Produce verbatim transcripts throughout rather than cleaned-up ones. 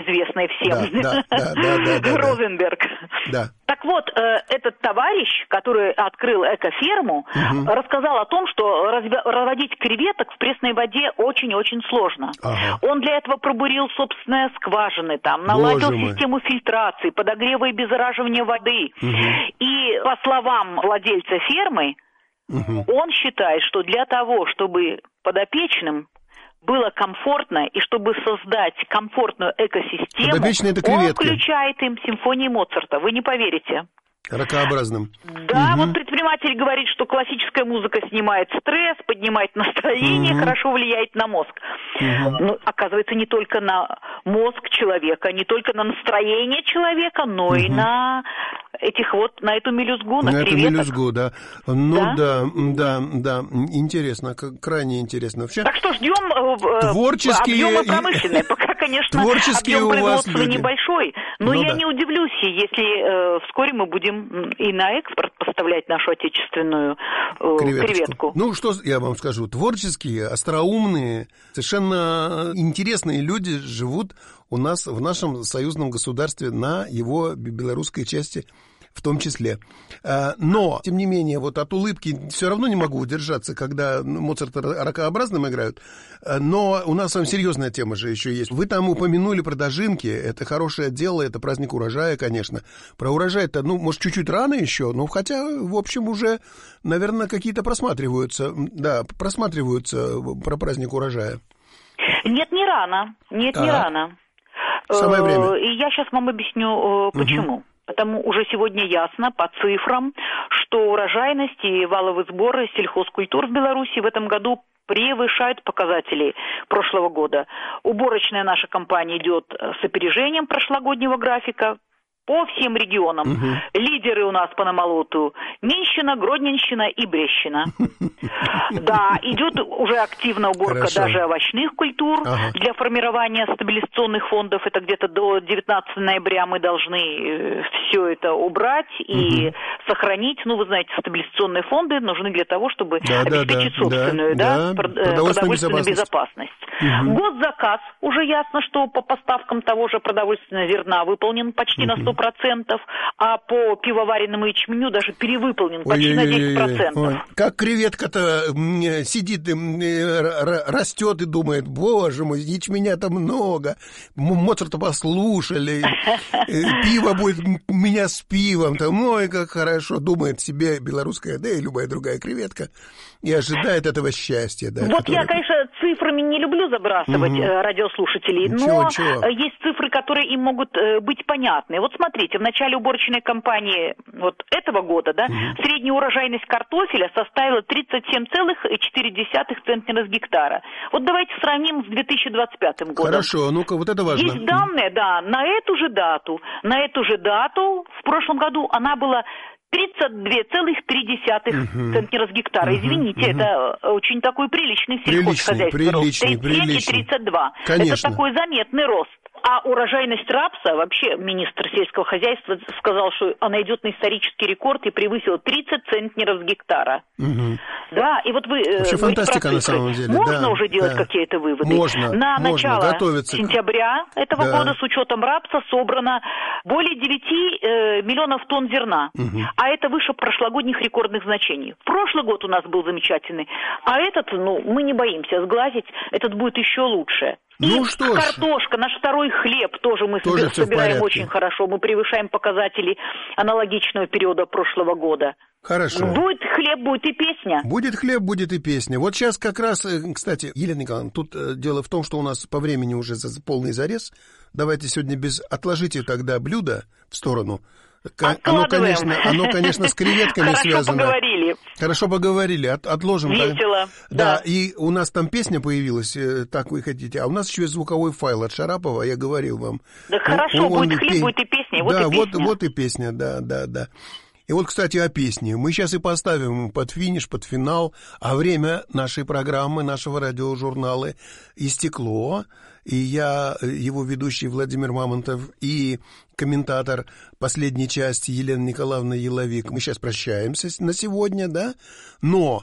известной всем, да, да, да, да, да, Розенберг. Да. Так вот, этот товарищ, который открыл экоферму, угу. рассказал о том, что разводить креветок в пресной воде очень-очень сложно. Ага. Он для этого пробурил собственные скважины, там, наладил систему фильтрации, подогрева и обеззараживания воды. Угу. И, по словам владельца фермы, угу. он считает, что для того, чтобы подопечным было комфортно, и чтобы создать комфортную экосистему, он включает им симфонии Моцарта. Вы не поверите. Ракообразным. Да, угу. вот предприниматель говорит, что классическая музыка снимает стресс, поднимает настроение, угу. хорошо влияет на мозг. Угу. Но, оказывается, не только на мозг человека, не только на настроение человека, но угу. и на этих вот, на эту мелюзгу, на, на креветок. эту мелюзгу, да. Ну да, да, да, да. Интересно, крайне интересно. Вообще, так что ждем творческие... объемы промышленные. Пока, конечно, объем производства небольшой, но ну, я да. не удивлюсь, если э, вскоре мы будем и на экспорт поставлять нашу отечественную э, креветку. Ну, что я вам скажу, творческие, остроумные, совершенно интересные люди живут у нас в нашем союзном государстве на его белорусской части в том числе. Но, тем не менее, вот от улыбки все равно не могу удержаться, когда Моцарт ракообразным играют. Но у нас с вами серьезная тема же еще есть. Вы там упомянули про дожинки. Это хорошее дело, это праздник урожая, конечно. Про урожай-то, ну, может, чуть-чуть рано еще, но хотя, в общем, уже, наверное, какие-то просматриваются. Да, просматриваются про праздник урожая. Нет, не рано. Нет, а, не рано. Самое время. И я сейчас вам объясню, почему. Угу. Потому уже сегодня ясно по цифрам, что урожайность и валовые сборы сельхозкультур в Беларуси в этом году превышают показатели прошлого года. Уборочная наша компания идет с опережением прошлогоднего графика по всем регионам. Угу. Лидеры у нас по намолоту Минщина, Гродненщина и Брещина. Да, идет уже активно уборка даже овощных культур для формирования стабилизационных фондов. Это где-то до девятнадцатого ноября мы должны все это убрать и сохранить. Ну, вы знаете, стабилизационные фонды нужны для того, чтобы обеспечить собственную продовольственную безопасность. Госзаказ, уже ясно, что по поставкам того же продовольственного зерна выполнен почти на сто процентов, а по пивоваренному ячменю даже перевыполнен почти на десять процентов. Как креветка-то сидит, растет и думает, боже мой, ячменя-то много, Моцарта послушали, пиво будет у меня с пивом, там, ой, как хорошо, думает себе белорусская, да и любая другая креветка, и ожидает этого счастья. Да, вот которое... я, конечно, цифрами не люблю забрасывать угу. радиослушателей, ничего, но ничего. есть цифры, которые им могут быть понятны. Вот смотрите, в начале уборочной кампании вот этого года, да, угу. средняя урожайность картофеля составила тридцать семь целых четыре десятых центнера с гектара. Вот давайте сравним с две тысячи двадцать пятым годом. Хорошо, ну-ка, вот это важно. Есть данные, да, на эту же дату, на эту же дату в прошлом году она была тридцать два целых три десятых uh-huh. центнера с гектара. Извините, uh-huh. это очень такой приличный сельхозхозяйственный рост. тридцать семь и тридцать два. Конечно. Это такой заметный рост. А урожайность рапса, вообще министр сельского хозяйства сказал, что она идет на исторический рекорд и превысила тридцать центнеров с гектара. Угу. Да, и вот вы... Вообще фантастика на самом деле. Можно да, уже делать да. какие-то выводы? Можно, На можно, начало готовиться. сентября этого да. года с учетом рапса собрано более девяти э, миллионов тонн зерна. Угу. А это выше прошлогодних рекордных значений. Прошлый год у нас был замечательный. А этот, ну, мы не боимся сглазить, этот будет еще лучше. И ну, что картошка, наш второй хлеб тоже мы тоже собираем очень хорошо. Мы превышаем показатели аналогичного периода прошлого года. Хорошо. Будет хлеб, будет и песня. Будет хлеб, будет и песня. Вот сейчас как раз, кстати, Елена Николаевна, тут дело в том, что у нас по времени уже полный зарез. Давайте сегодня без... Отложите тогда блюдо в сторону. Оно, конечно, оно, конечно, с креветками Хорошо связано. Хорошо поговорили. Хорошо поговорили. От, отложим. Весело. Да. да, и у нас там песня появилась, так вы хотите, а у нас еще есть звуковой файл от Шарапова, я говорил вам. Да он, хорошо, он, будет он хлеб, пе... будет и песня. Вот да, и песня. Вот, вот и песня, да, да, да. И вот, кстати, о песне. Мы сейчас и поставим под финиш, под финал, а время нашей программы, нашего радиожурнала истекло. И я, его ведущий Владимир Мамонтов, и комментатор последней части Елена Николаевна Еловик. Мы сейчас прощаемся на сегодня, да? Но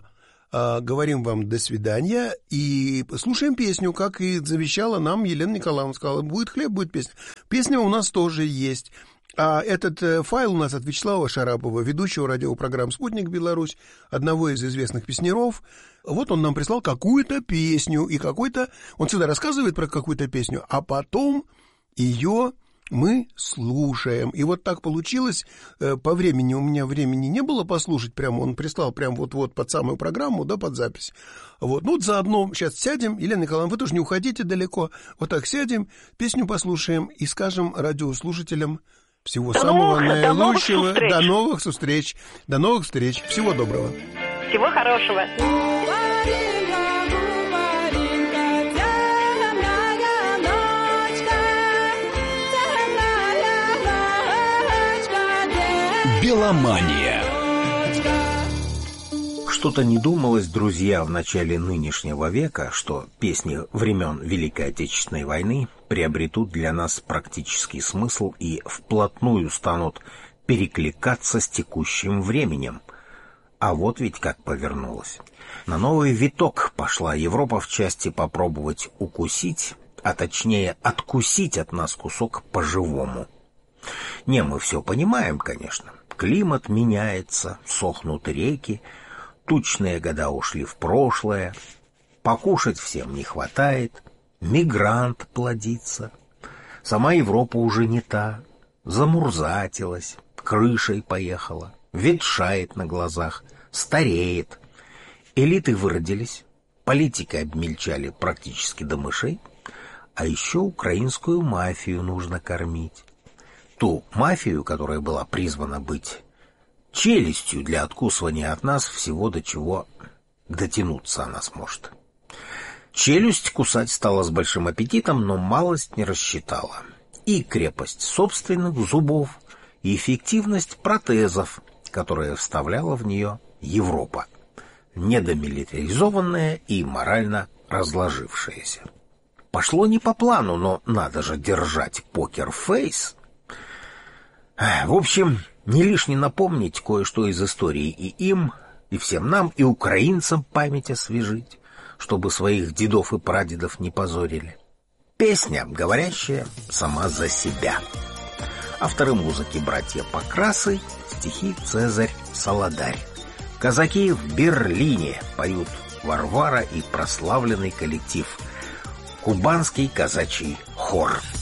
говорим вам до свидания и слушаем песню, как и завещала нам Елена Николаевна. Сказала, будет хлеб, будет песня. Песня у нас тоже есть. А этот файл у нас от Вячеслава Шарапова, ведущего радиопрограмм «Спутник Беларусь», одного из известных песняров. Вот он нам прислал какую-то песню, и какой-то... Он всегда рассказывает про какую-то песню, а потом ее мы слушаем. И вот так получилось. По времени у меня времени не было послушать прямо. Он прислал прям вот-вот под самую программу, да, под запись. Вот. Ну, заодно сейчас сядем. Елена Николаевна, вы тоже не уходите далеко. Вот так сядем, песню послушаем и скажем радиослушателям всего до самого новых, наилучшего. До новых встреч. До новых встреч. Всего доброго. Всего хорошего. Беломания. Что-то не думалось, друзья, в начале нынешнего века, что песни времен Великой Отечественной войны приобретут для нас практический смысл и вплотную станут перекликаться с текущим временем. А вот ведь как повернулось. На новый виток пошла Европа в части попробовать укусить, а точнее откусить от нас кусок по-живому. Не, мы все понимаем, конечно. Климат меняется, сохнут реки, тучные года ушли в прошлое, покушать всем не хватает, мигрант плодится. Сама Европа уже не та, замурзатилась, крышей поехала, ветшает на глазах, стареет. Элиты выродились, политики обмельчали практически до мышей, а еще украинскую мафию нужно кормить. Ту мафию, которая была призвана быть челюстью для откусывания от нас всего, до чего дотянуться она сможет. Челюсть кусать стала с большим аппетитом, но малость не рассчитала. И крепость собственных зубов, и эффективность протезов, которые вставляла в нее Европа, недомилитаризованная и морально разложившаяся. Пошло не по плану, но надо же держать покер-фейс. В общем, не лишне напомнить кое-что из истории и им, и всем нам, и украинцам память освежить, чтобы своих дедов и прадедов не позорили. Песня, говорящая сама за себя. Авторы музыки братья Покрасы, стихи Цезарь Солодарь. Казаки в Берлине поют Варвара и прославленный коллектив Кубанский казачий хор.